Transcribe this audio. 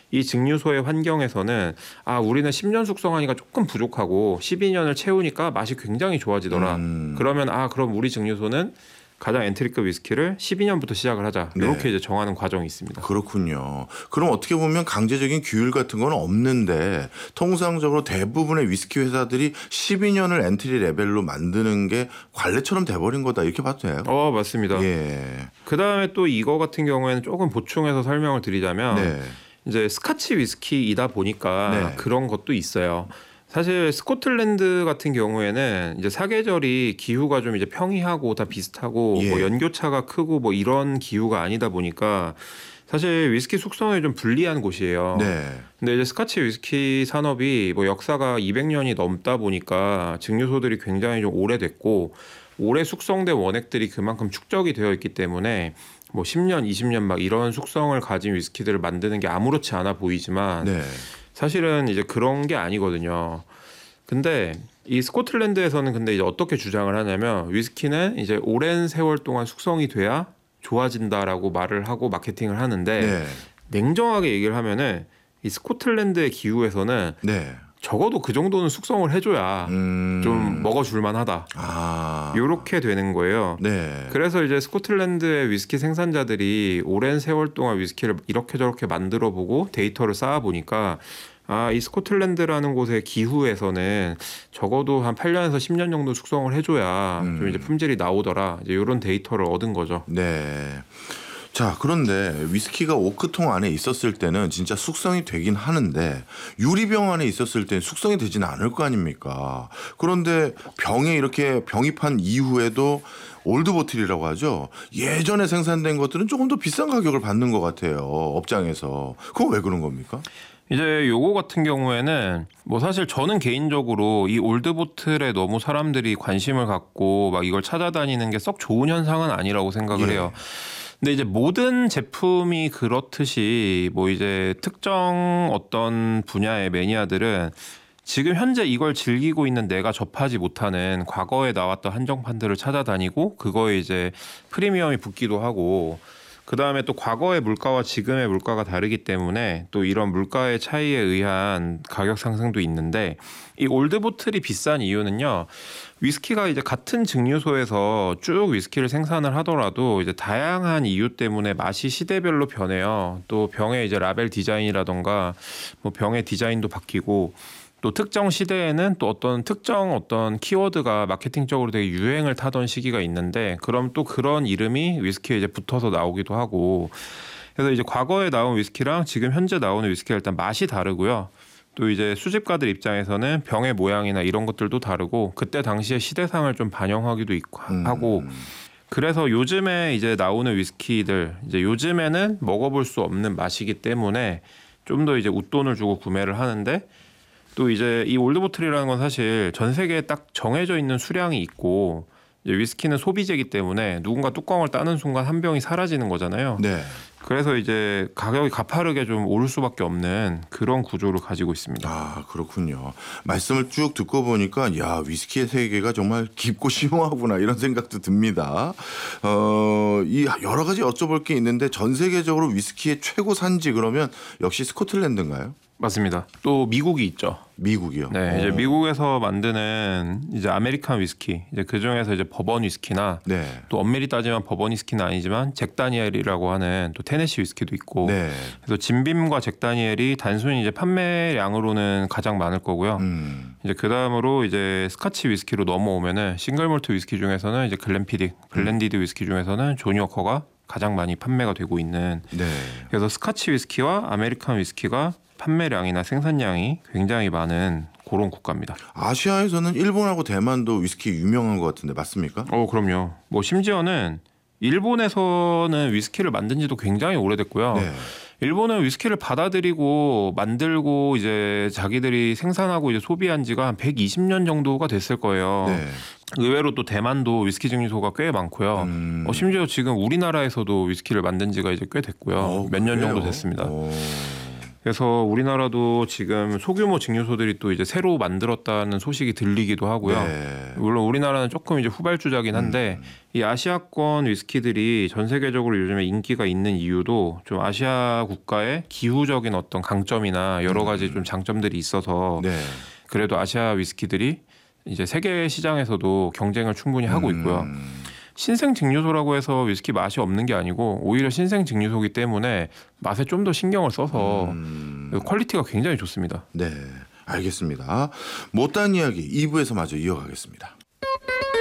이 증류소의 환경에서는 우리는 10년 숙성하니까 조금 부족하고 12년을 채우니까 맛이 굉장히 좋아지더라. 그러면 그럼 우리 증류소는 가장 엔트리급 위스키를 12년부터 시작을 하자. 이렇게 네. 이제 정하는 과정이 있습니다. 그렇군요. 그럼 어떻게 보면 강제적인 규율 같은 건 없는데 통상적으로 대부분의 위스키 회사들이 12년을 엔트리 레벨로 만드는 게 관례처럼 돼버린 거다 이렇게 봐도 돼요? 맞습니다. 예. 그다음에 또 이거 같은 경우에는 조금 보충해서 설명을 드리자면 네. 이제 스카치 위스키이다 보니까 네. 그런 것도 있어요. 사실 스코틀랜드 같은 경우에는 이제 사계절이 기후가 좀 이제 평이하고 다 비슷하고 예. 뭐 연교차가 크고 뭐 이런 기후가 아니다 보니까 사실 위스키 숙성에 좀 불리한 곳이에요. 네. 근데 이제 스카치 위스키 산업이 뭐 역사가 200년이 넘다 보니까 증류소들이 굉장히 좀 오래됐고 오래 숙성된 원액들이 그만큼 축적이 되어 있기 때문에 뭐 10년, 20년 막 이런 숙성을 가진 위스키들을 만드는 게 아무렇지 않아 보이지만 네. 사실은 이제 그런 게 아니거든요. 근데 이 스코틀랜드에서는 근데 이제 어떻게 주장을 하냐면 위스키는 이제 오랜 세월 동안 숙성이 돼야 좋아진다라고 말을 하고 마케팅을 하는데 네. 냉정하게 얘기를 하면은 이 스코틀랜드의 기후에서는 네. 적어도 그 정도는 숙성을 해줘야 좀 먹어줄만 하다. 이렇게 되는 거예요. 네. 그래서 이제 스코틀랜드의 위스키 생산자들이 오랜 세월 동안 위스키를 이렇게 저렇게 만들어 보고 데이터를 쌓아 보니까 이 스코틀랜드라는 곳의 기후에서는 적어도 한 8년에서 10년 정도 숙성을 해줘야 좀 이제 품질이 나오더라. 이제 이런 데이터를 얻은 거죠. 네. 자, 그런데 위스키가 오크통 안에 있었을 때는 진짜 숙성이 되긴 하는데 유리병 안에 있었을 때는 숙성이 되지는 않을 거 아닙니까? 그런데 병에 이렇게 병입한 이후에도 올드보틀이라고 하죠. 예전에 생산된 것들은 조금 더 비싼 가격을 받는 것 같아요. 업장에서. 그건 왜 그런 겁니까? 이제 요거 같은 경우에는 뭐 사실 저는 개인적으로 이 올드보틀에 너무 사람들이 관심을 갖고 막 이걸 찾아다니는 게 썩 좋은 현상은 아니라고 생각을 해요. 근데 이제 모든 제품이 그렇듯이 뭐 이제 특정 어떤 분야의 매니아들은 지금 현재 이걸 즐기고 있는 내가 접하지 못하는 과거에 나왔던 한정판들을 찾아다니고 그거에 이제 프리미엄이 붙기도 하고 그다음에 또 과거의 물가와 지금의 물가가 다르기 때문에 또 이런 물가의 차이에 의한 가격 상승도 있는데 이 올드보틀이 비싼 이유는요. 위스키가 이제 같은 증류소에서 쭉 위스키를 생산을 하더라도 이제 다양한 이유 때문에 맛이 시대별로 변해요. 또 병의 이제 라벨 디자인이라던가 뭐 병의 디자인도 바뀌고 또 특정 시대에는 또 어떤 키워드가 마케팅적으로 되게 유행을 타던 시기가 있는데 그럼 또 그런 이름이 위스키에 이제 붙어서 나오기도 하고 그래서 이제 과거에 나온 위스키랑 지금 현재 나오는 위스키가 일단 맛이 다르고요. 또 이제 수집가들 입장에서는 병의 모양이나 이런 것들도 다르고 그때 당시의 시대상을 좀 반영하기도 있고 하고 그래서 요즘에 이제 나오는 위스키들 이제 요즘에는 먹어볼 수 없는 맛이기 때문에 좀 더 이제 웃돈을 주고 구매를 하는데 또 이제 이 올드보틀이라는 건 사실 전 세계에 딱 정해져 있는 수량이 있고 이제 위스키는 소비재이기 때문에 누군가 뚜껑을 따는 순간 한 병이 사라지는 거잖아요. 네. 그래서 이제 가격이 가파르게 좀 오를 수밖에 없는 그런 구조를 가지고 있습니다. 그렇군요. 말씀을 쭉 듣고 보니까 야 위스키의 세계가 정말 깊고 심오하구나 이런 생각도 듭니다. 이 여러 가지 여쭤볼 게 있는데 전 세계적으로 위스키의 최고 산지 그러면 역시 스코틀랜드인가요? 맞습니다. 또 미국이 있죠. 미국이요. 네, 이제 미국에서 만드는 이제 아메리칸 위스키, 이제 그 중에서 이제 버번 위스키나 네. 또 엄밀히 따지면 버번 위스키는 아니지만 잭 다니엘이라고 하는 또 테네시 위스키도 있고, 네. 그래서 진빔과 잭 다니엘이 단순히 이제 판매량으로는 가장 많을 거고요. 이제 그 다음으로 이제 스카치 위스키로 넘어오면은 싱글 몰트 위스키 중에서는 이제 글렌피딕, 블렌디드 위스키 중에서는 조니 워커가 가장 많이 판매가 되고 있는. 네. 그래서 스카치 위스키와 아메리칸 위스키가 판매량이나 생산량이 굉장히 많은 그런 국가입니다. 아시아에서는 일본하고 대만도 위스키 유명한 것 같은데 맞습니까? 그럼요. 뭐 심지어는 일본에서는 위스키를 만든 지도 굉장히 오래됐고요. 네. 일본은 위스키를 받아들이고 만들고 이제 자기들이 생산하고 이제 소비한 지가 한 120년 정도가 됐을 거예요. 네. 의외로 또 대만도 위스키 증류소가 꽤 많고요. 심지어 지금 우리나라에서도 위스키를 만든 지가 이제 꽤 됐고요. 몇 년 정도 됐습니다. 그래서 우리나라도 지금 소규모 증류소들이 또 이제 새로 만들었다는 소식이 들리기도 하고요. 네. 물론 우리나라는 조금 이제 후발주자긴 한데 이 아시아권 위스키들이 전 세계적으로 요즘에 인기가 있는 이유도 좀 아시아 국가의 기후적인 어떤 강점이나 여러 가지 좀 장점들이 있어서 네. 그래도 아시아 위스키들이 이제 세계 시장에서도 경쟁을 충분히 하고 있고요. 신생 증류소라고 해서 위스키 맛이 없는 게 아니고 오히려 신생 증류소기 때문에 맛에 좀 더 신경을 써서 퀄리티가 굉장히 좋습니다. 네. 알겠습니다. 못다한 이야기 2부에서 마저 이어가겠습니다.